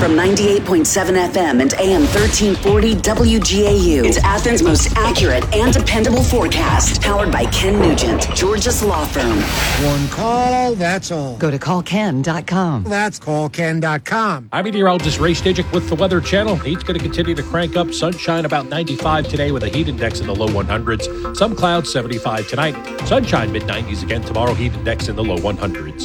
From 98.7 FM and AM 1340 WGAU. It's Athens' most accurate and dependable forecast. Powered by Ken Nugent, Georgia's law firm. One call, that's all. Go to callken.com. That's callken.com. I'm meteorologist Ray Stajic with the Weather Channel. Heat's going to continue to crank up. Sunshine about 95 today with a heat index in the low 100s. Some clouds 75 tonight. Sunshine mid-90s again tomorrow. Heat index in the low 100s.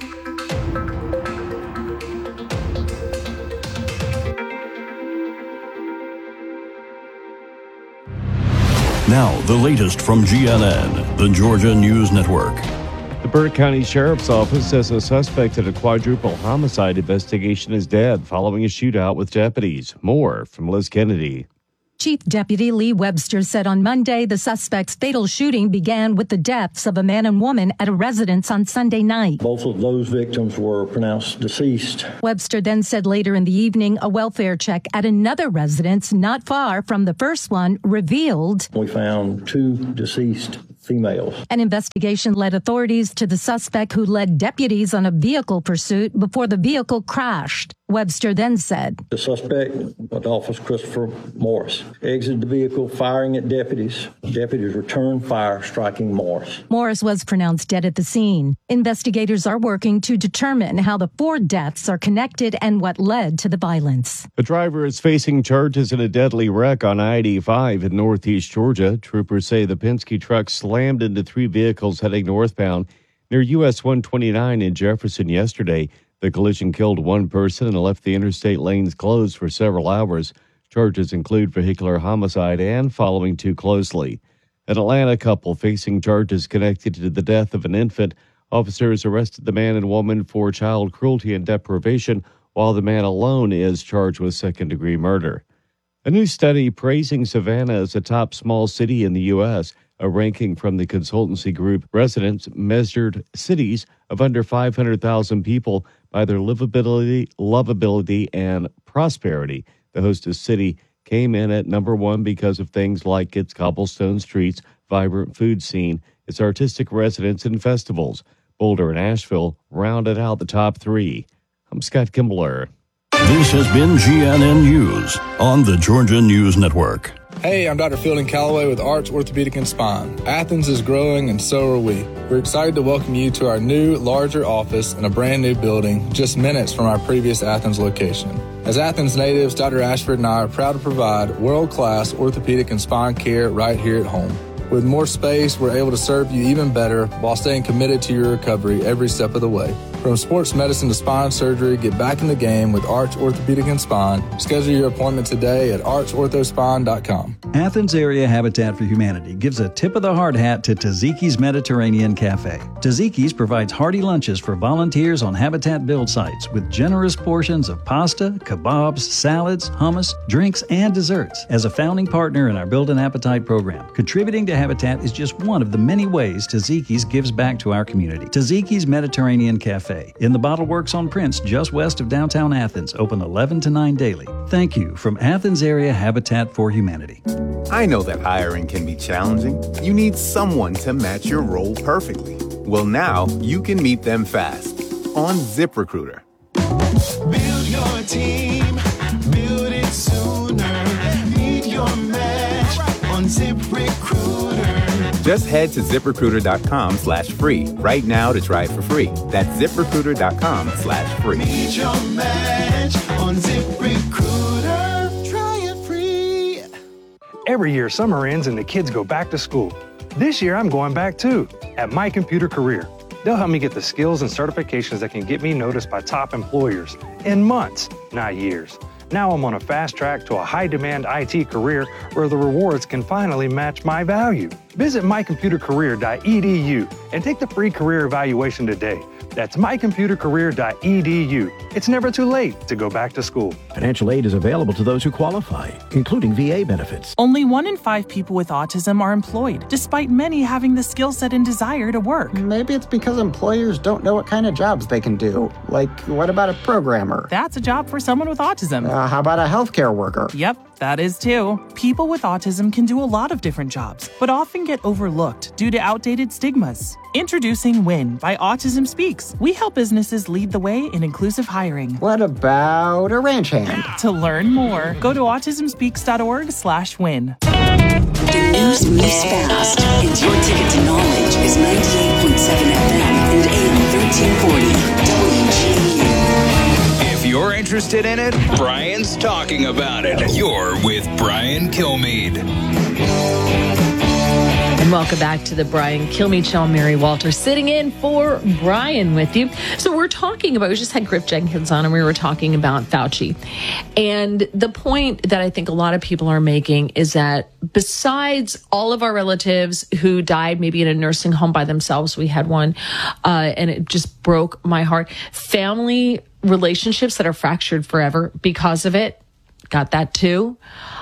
Now, the latest from GNN, the Georgia News Network. The Burke County Sheriff's Office says a suspect in a quadruple homicide investigation is dead following a shootout with deputies. More from Liz Kennedy. Chief Deputy Lee Webster said on Monday the suspect's fatal shooting began with the deaths of a man and woman at a residence on Sunday night. Both of those victims were pronounced deceased. Webster then said later in the evening a welfare check at another residence not far from the first one revealed We found 2 deceased females. An investigation led authorities to the suspect who led deputies on a vehicle pursuit before the vehicle crashed. Webster then said, The suspect, Adolphus Christopher Morris, exited the vehicle firing at deputies. Deputies returned fire, striking Morris. Morris was pronounced dead at the scene. Investigators are working to determine how the 4 deaths are connected and what led to the violence. A driver is facing charges in a deadly wreck on I-85 in northeast Georgia. Troopers say the Penske truck slammed into 3 vehicles heading northbound near US 129 in Jefferson yesterday. The collision killed 1 person and left the interstate lanes closed for several hours. Charges include vehicular homicide and following too closely. An Atlanta couple facing charges connected to the death of an infant. Officers arrested the man and woman for child cruelty and deprivation, while the man alone is charged with second-degree murder. A new study praising Savannah as a top small city in the U.S., a ranking from the consultancy group Residents measured cities of under 500,000 people by their livability, lovability, and prosperity. The hostess city came in at number 1 because of things like its cobblestone streets, vibrant food scene, its artistic residents and festivals. Boulder and Asheville rounded out the top 3. I'm Scott Kimbler. This has been GNN News on the Georgia News Network. Hey, I'm Dr. Fielding Calloway with Arch Orthopedic and Spine. Athens is growing and so are we. We're excited to welcome you to our new, larger office in a brand new building just minutes from our previous Athens location. As Athens natives, Dr. Ashford and I are proud to provide world-class orthopedic and spine care right here at home. With more space, we're able to serve you even better while staying committed to your recovery every step of the way. From sports medicine to spine surgery, get back in the game with Arch Orthopedic and Spine. Schedule your appointment today at archorthospine.com. Athens Area Habitat for Humanity gives a tip of the hard hat to Taziki's Mediterranean Cafe. Taziki's provides hearty lunches for volunteers on Habitat build sites with generous portions of pasta, kebabs, salads, hummus, drinks, and desserts. As a founding partner in our Build an Appetite program, contributing to Habitat is just one of the many ways Taziki's gives back to our community. Taziki's Mediterranean Cafe in the Bottle Works on Prince, just west of downtown Athens, open 11 to 9 daily. Thank you from Athens Area Habitat for Humanity. I know that hiring can be challenging. You need someone to match your role perfectly. Well, now you can meet them fast on ZipRecruiter. Build your team, build it sooner. Meet your match on ZipRecruiter. Just head to ZipRecruiter.com/free right now to try it for free. That's ZipRecruiter.com/free. Meet your match on ZipRecruiter. Try it free. Every year, summer ends and the kids go back to school. This year, I'm going back too, at My Computer Career. They'll help me get the skills and certifications that can get me noticed by top employers in months, not years. Now I'm on a fast track to a high-demand IT career where the rewards can finally match my value. Visit mycomputercareer.edu and take the free career evaluation today. That's mycomputercareer.edu. It's never too late to go back to school. Financial aid is available to those who qualify, including VA benefits. Only 1 in 5 people with autism are employed, despite many having the skill set and desire to work. Maybe it's because employers don't know what kind of jobs they can do. Like, what about a programmer? That's a job for someone with autism. How about a healthcare worker? Yep. That is too. People with autism can do a lot of different jobs, but often get overlooked due to outdated stigmas. Introducing WIN by Autism Speaks. We help businesses lead the way in inclusive hiring. What about a ranch hand? To learn more, go to autismspeaks.org/win. The news moves fast, and your ticket to knowledge is 98.7 FM and AM 1340 WGAU. If you're interested in it, Brian's talking about it. You're with Brian Kilmeade. And welcome back to the Brian Kilmeade Show. Mary Walter sitting in for Brian with you. So we just had Griff Jenkins on, and we were talking about Fauci. And the point that I think a lot of people are making is that besides all of our relatives who died maybe in a nursing home by themselves, we had one, and it just broke my heart. Family relationships that are fractured forever because of it. Got that too.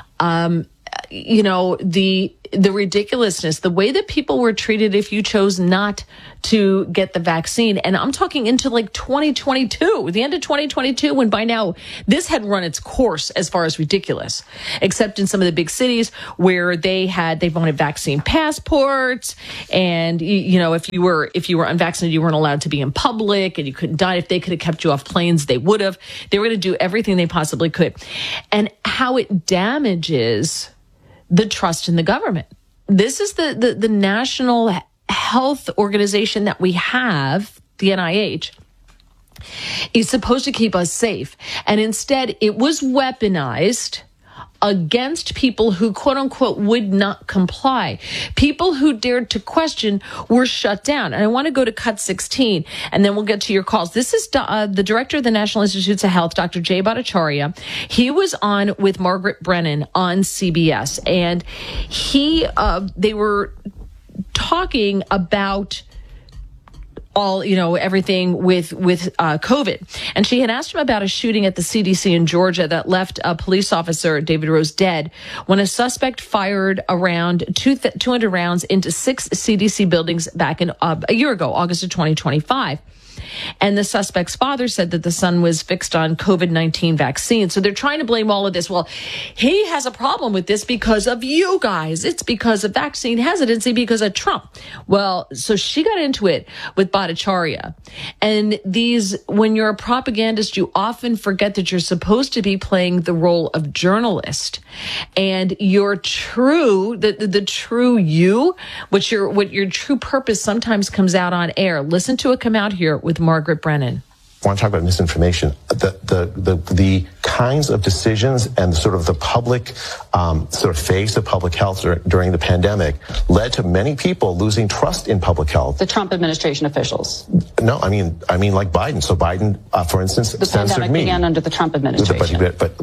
The ridiculousness, the way that people were treated if you chose not to get the vaccine. And I'm talking into like 2022, the end of 2022, when by now this had run its course as far as ridiculous, except in some of the big cities where they wanted vaccine passports. And, if you were unvaccinated, you weren't allowed to be in public and you couldn't die. If they could have kept you off planes, they would have. They were going to do everything they possibly could. And how it damages the trust in the government. This is the National Health Organization that we have, the NIH, is supposed to keep us safe. And instead, it was weaponized against people who, quote unquote, would not comply. People who dared to question were shut down. And I want to go to cut 16, and then we'll get to your calls. This is the director of the National Institutes of Health, Dr. Jay Bhattacharya. He was on with Margaret Brennan on CBS, and they were talking about everything with COVID. And she had asked him about a shooting at the CDC in Georgia that left a police officer, David Rose, dead when a suspect fired around 200 rounds into 6 CDC buildings back in a year ago, August of 2025. And the suspect's father said that the son was fixed on COVID-19 vaccine. So they're trying to blame all of this. Well, he has a problem with this because of you guys. It's because of vaccine hesitancy because of Trump. Well, so she got into it with Bhattacharya. And when you're a propagandist, you often forget that you're supposed to be playing the role of journalist. And your true, the true you, what your true purpose sometimes comes out on air. Listen to it come out here with Margaret Brennan. I want to talk about misinformation. The kinds of decisions and sort of the public sort of face of public health during the pandemic led to many people losing trust in public health. The Trump administration officials. No, I mean like Biden. So Biden, for instance, the censored pandemic me. Began under the Trump administration. But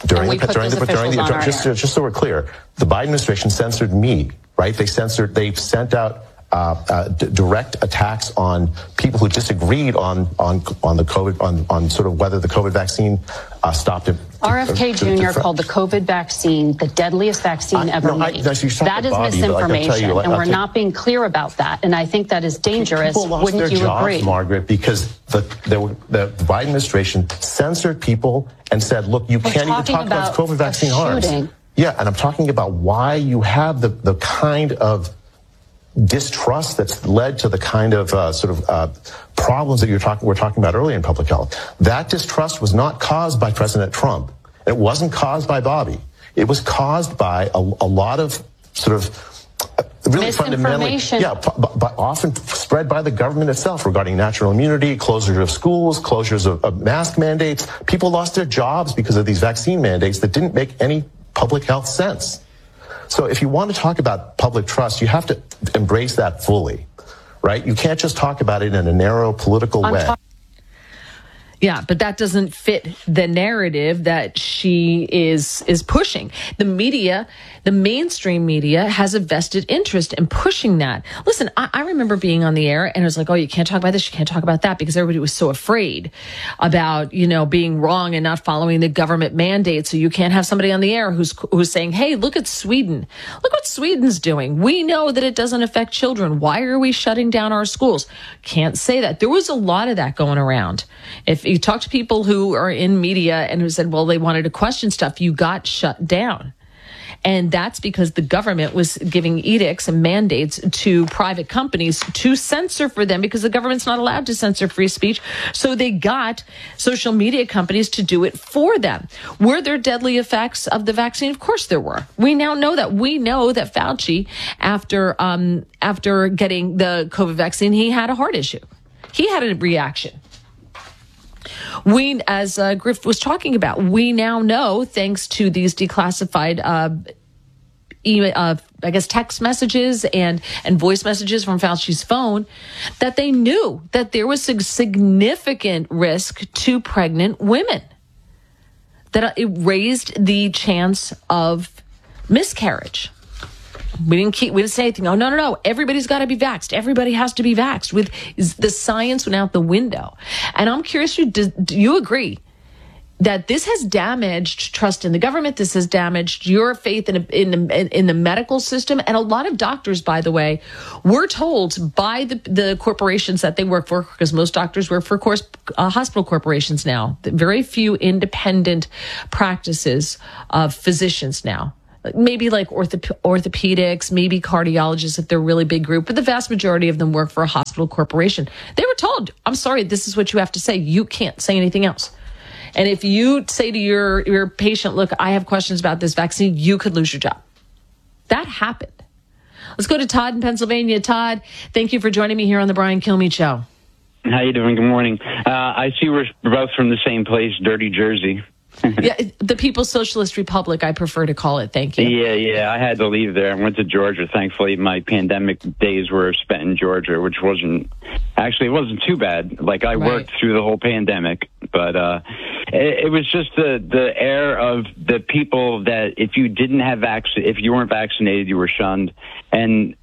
just so we're clear, the Biden administration censored me. Right? They sent out direct attacks on people who disagreed on the COVID, on sort of whether the COVID vaccine stopped it. RFK Jr. called the COVID vaccine the deadliest vaccine ever made. That is misinformation, and we're not being clear about that. And I think that is dangerous. Wouldn't you agree, Margaret? Because the Biden administration censored people and said, "Look, you can't even talk about COVID vaccine harms." Yeah, and I'm talking about why you have the kind of distrust that's led to the kind of problems that we're talking about earlier in public health. That distrust was not caused by President Trump. It wasn't caused by Bobby. It was caused by a lot of sort of really fundamentally, but often spread by the government itself regarding natural immunity, closure of schools, closures of mask mandates. People lost their jobs because of these vaccine mandates that didn't make any public health sense. So if you want to talk about public trust, you have to embrace that fully, right? You can't just talk about it in a narrow political way. Yeah, but that doesn't fit the narrative that she is pushing. The media, the mainstream media, has a vested interest in pushing that. Listen, I remember being on the air and it was like, oh, you can't talk about this, you can't talk about that, because everybody was so afraid about, being wrong and not following the government mandate. So you can't have somebody on the air who's saying, hey, look at Sweden. Look what Sweden's doing. We know that it doesn't affect children. Why are we shutting down our schools? Can't say that. There was a lot of that going around. If You talk to people who are in media and who said, well, they wanted to question stuff. You got shut down. And that's because the government was giving edicts and mandates to private companies to censor for them, because the government's not allowed to censor free speech. So they got social media companies to do it for them. Were there deadly effects of the vaccine? Of course there were. We now know that. We know that Fauci, after getting the COVID vaccine, he had a heart issue. He had a reaction. We, as Griff was talking about, we now know, thanks to these declassified text messages and voice messages from Fauci's phone, that they knew that there was a significant risk to pregnant women, that it raised the chance of miscarriage. We didn't say anything. Oh, no. Everybody's got to be vaxxed. Everybody has to be vaxxed. With the science went out the window. And I'm curious, do you agree that this has damaged trust in the government? This has damaged your faith in the medical system. And a lot of doctors, by the way, were told by the corporations that they work for, because most doctors work for, of course, hospital corporations now. Very few independent practices of physicians now. Maybe like orthopedics, maybe cardiologists if they're a really big group, but the vast majority of them work for a hospital corporation. They were told, I'm sorry, this is what you have to say. You can't say anything else. And if you say to your patient, look, I have questions about this vaccine, you could lose your job. That happened. Let's go to Todd in Pennsylvania. Todd, thank you for joining me here on the Brian Kilmeade Show. How you doing? Good morning. I see we're both from the same place, Dirty Jersey. Yeah, the People's Socialist Republic, I prefer to call it. Thank you. Yeah. I had to leave there. I went to Georgia. Thankfully, my pandemic days were spent in Georgia, which wasn't too bad. Like, I worked through the whole pandemic, but it was just the air of the people that if you weren't vaccinated, you were shunned, and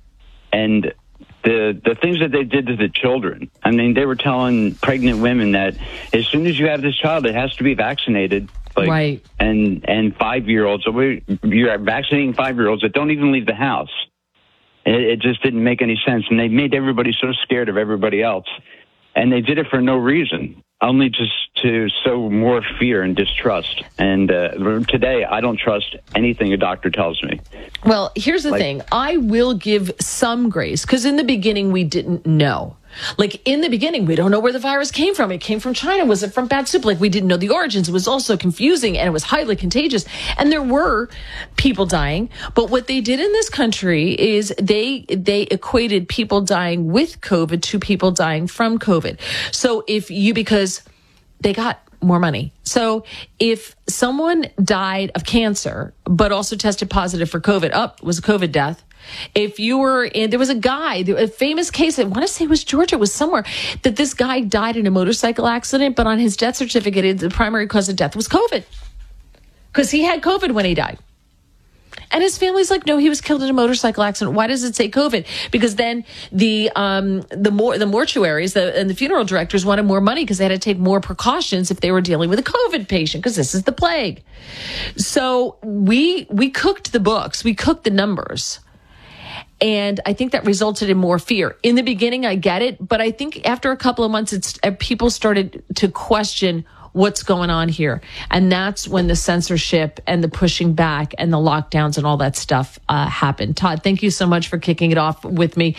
the things that they did to the children. I mean, they were telling pregnant women that as soon as you have this child, it has to be vaccinated. Right. And 5-year-olds. So you're vaccinating 5-year-olds that don't even leave the house. It just didn't make any sense. And they made everybody so scared of everybody else. And they did it for no reason, only just to sow more fear and distrust. And today, I don't trust anything a doctor tells me. Well, here's the thing. I will give some grace, because in the beginning, we didn't know. Like, in the beginning, we don't know where the virus came from. It came from China. Was it from bad soup? Like, we didn't know the origins. It was also confusing, and it was highly contagious. And there were people dying. But what they did in this country is they equated people dying with COVID to people dying from COVID. So because they got more money. So if someone died of cancer, but also tested positive for COVID, it was a COVID death. If you were there was a famous case, I want to say it was Georgia, it was somewhere, that this guy died in a motorcycle accident, but on his death certificate, the primary cause of death was COVID. Because he had COVID when he died. And his family's like, no, he was killed in a motorcycle accident. Why does it say COVID? Because then the mortuaries and the funeral directors wanted more money because they had to take more precautions if they were dealing with a COVID patient, because this is the plague. So we cooked the books, we cooked the numbers. And I think that resulted in more fear. In the beginning, I get it. But I think after a couple of months, people started to question what's going on here. And that's when the censorship and the pushing back and the lockdowns and all that stuff happened. Todd, thank you so much for kicking it off with me.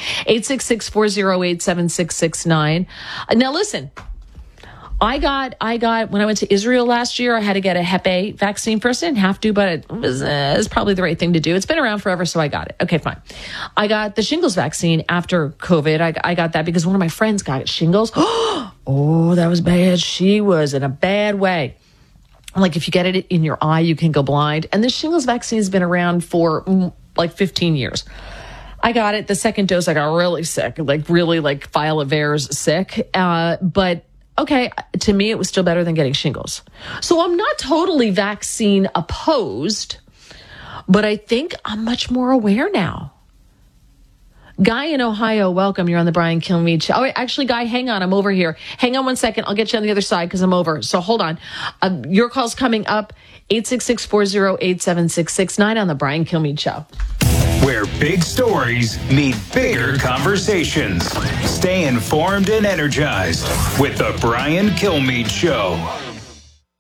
866-408-7669. Now, listen. I got when I went to Israel last year, I had to get a Hep A vaccine first. I didn't have to, but it was probably the right thing to do. It's been around forever, so I got it. Okay, fine. I got the shingles vaccine after COVID. I got that because one of my friends got shingles. Oh, that was bad. She was in a bad way. Like, if you get it in your eye, you can go blind. And the shingles vaccine has been around for like 15 years. I got it. The second dose, I got really sick, like file of errors sick. But okay, to me, it was still better than getting shingles. So I'm not totally vaccine opposed, but I think I'm much more aware now. Guy in Ohio, welcome. You're on the Brian Kilmeade Show. Oh, wait, actually, Guy, hang on. I'm over here. Hang on one second. I'll get you on the other side because I'm over. So hold on. Your call's coming up. 866-408-7669 on the Brian Kilmeade Show. where big stories meet bigger conversations. Stay informed and energized with The Brian Kilmeade Show.